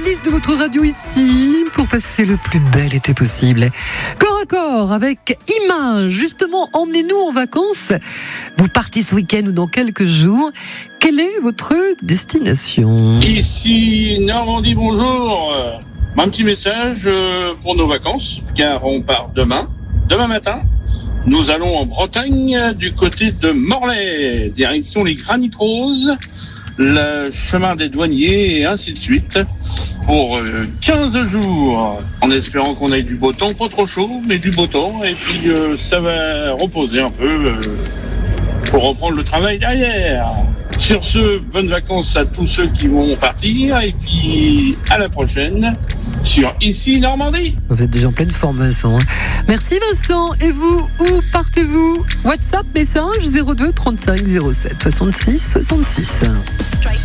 playlist de votre radio ici pour passer le plus bel été possible. Corps à corps avec Image. Justement, emmenez-nous en vacances. Vous partez ce week-end ou dans quelques jours. Quelle est votre destination ? Ici Normandie, bonjour. Un petit message pour nos vacances, car on part demain matin. Nous allons en Bretagne, du côté de Morlaix, direction les Granites Roses, le chemin des douaniers et ainsi de suite, pour 15 jours, en espérant qu'on ait du beau temps, pas trop chaud, mais du beau temps, et puis ça va reposer un peu pour reprendre le travail derrière. Sur ce, bonnes vacances à tous ceux qui vont partir, et puis à la prochaine sur Ici Normandie. Vous êtes déjà en pleine forme, Vincent. Merci Vincent. Et vous, où partez-vous ? WhatsApp, message 02 35 07 66 66.